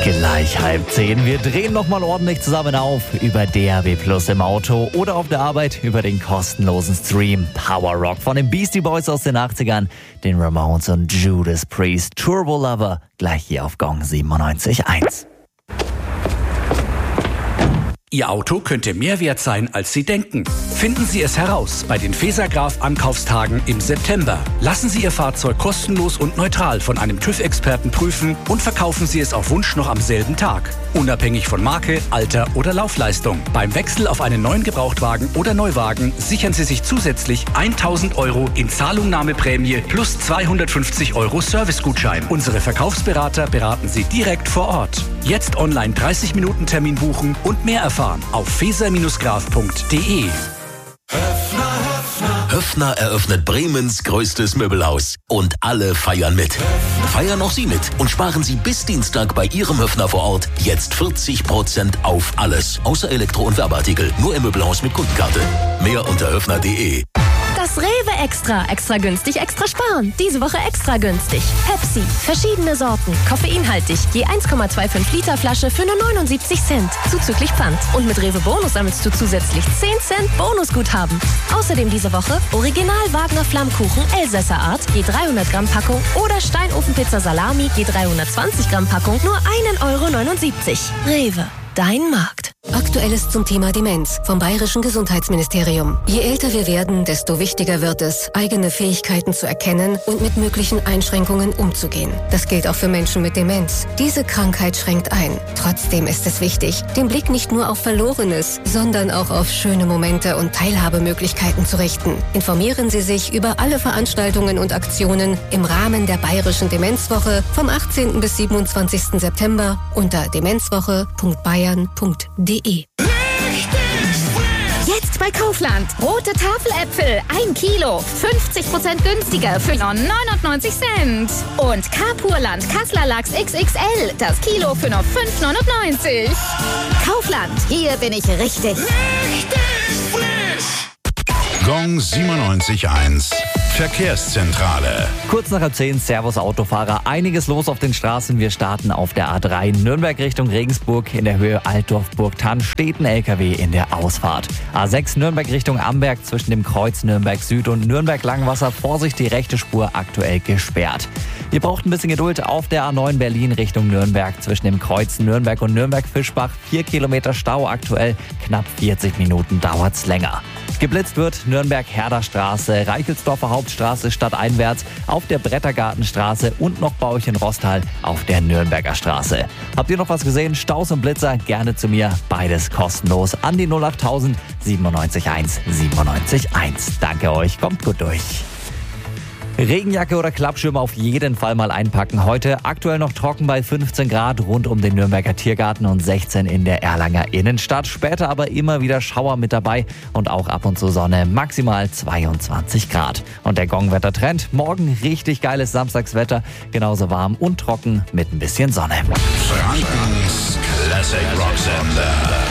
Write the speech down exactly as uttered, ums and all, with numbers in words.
Gleich halb zehn. Wir drehen nochmal ordentlich zusammen auf über D A B Plus im Auto oder auf der Arbeit über den kostenlosen Stream Power Rock von den Beastie Boys aus den achtzigern, den Ramones und Judas Priest. Turbo Lover, gleich hier auf Gong siebenundneunzig Komma eins. Ihr Auto könnte mehr wert sein, als Sie denken. Finden Sie es heraus bei den Fesagraph-Ankaufstagen im September. Lassen Sie Ihr Fahrzeug kostenlos und neutral von einem TÜV-Experten prüfen und verkaufen Sie es auf Wunsch noch am selben Tag. Unabhängig von Marke, Alter oder Laufleistung. Beim Wechsel auf einen neuen Gebrauchtwagen oder Neuwagen sichern Sie sich zusätzlich tausend Euro in Zahlungnahmeprämie plus zweihundertfünfzig Euro Servicegutschein. Unsere Verkaufsberater beraten Sie direkt vor Ort. Jetzt online dreißig Minuten Termin buchen und mehr erfahren auf feser graph punkt de. Höffner eröffnet Bremens größtes Möbelhaus und alle feiern mit. Feiern auch Sie mit und sparen Sie bis Dienstag bei Ihrem Höffner vor Ort jetzt vierzig Prozent auf alles, außer Elektro- und Werbeartikel, nur im Möbelhaus mit Kundenkarte. Mehr unter höffner punkt de. Das Rewe Extra. Extra günstig, extra sparen. Diese Woche extra günstig. Pepsi. Verschiedene Sorten. Koffeinhaltig. Je eins Komma fünfundzwanzig Liter Flasche für nur neunundsiebzig Cent. Zuzüglich Pfand. Und mit Rewe Bonus sammelst du zusätzlich zehn Cent Bonusguthaben. Außerdem diese Woche Original Wagner Flammkuchen Elsässer Art. Je dreihundert Gramm Packung. Oder Steinofenpizza Salami. Je dreihundertzwanzig Gramm Packung. Nur ein Euro neunundsiebzig. Rewe. Dein Markt. Aktuelles zum Thema Demenz vom Bayerischen Gesundheitsministerium. Je älter wir werden, desto wichtiger wird es, eigene Fähigkeiten zu erkennen und mit möglichen Einschränkungen umzugehen. Das gilt auch für Menschen mit Demenz. Diese Krankheit schränkt ein. Trotzdem ist es wichtig, den Blick nicht nur auf Verlorenes, sondern auch auf schöne Momente und Teilhabemöglichkeiten zu richten. Informieren Sie sich über alle Veranstaltungen und Aktionen im Rahmen der Bayerischen Demenzwoche vom achtzehnten bis siebenundzwanzigsten September unter demenzwoche punkt bayern punkt de. Jetzt bei Kaufland. Rote Tafeläpfel, ein Kilo. fünfzig Prozent günstiger für nur neunundneunzig Cent. Und Carpurland Kassler Lachs X X L. Das Kilo für nur fünf neunundneunzig. Kaufland. Hier bin ich richtig. Richtig frisch. Gong siebenundneunzig Komma eins. Verkehrszentrale. Kurz nach halb zehn, Servus Autofahrer. Einiges los auf den Straßen. Wir starten auf der A drei Nürnberg Richtung Regensburg. In der Höhe Altdorf-Burgthann steht ein L K W in der Ausfahrt. A sechs Nürnberg Richtung Amberg zwischen dem Kreuz Nürnberg Süd und Nürnberg Langwasser. Vorsicht, die rechte Spur aktuell gesperrt. Ihr braucht ein bisschen Geduld auf der A neun Berlin Richtung Nürnberg zwischen dem Kreuz Nürnberg und Nürnberg-Fischbach. Vier Kilometer Stau aktuell. Knapp vierzig Minuten dauert's länger. Geblitzt wird Nürnberg-Herder-Straße, Reichelsdorfer Hauptstraße stadteinwärts, auf der Brettergartenstraße und noch bei euch in Rostal auf der Nürnberger Straße. Habt ihr noch was gesehen? Staus und Blitzer? Gerne zu mir. Beides kostenlos an die null acht null null siebenundneunzig eins siebenundneunzig eins. Danke euch, kommt gut durch. Regenjacke oder Klappschirm auf jeden Fall mal einpacken. Heute aktuell noch trocken bei fünfzehn Grad rund um den Nürnberger Tiergarten und sechzehn in der Erlanger Innenstadt. Später aber immer wieder Schauer mit dabei und auch ab und zu Sonne, maximal zweiundzwanzig Grad. Und der Gong-Wettertrend, morgen richtig geiles Samstagswetter, genauso warm und trocken mit ein bisschen Sonne. Frankens Classic Rock Sender.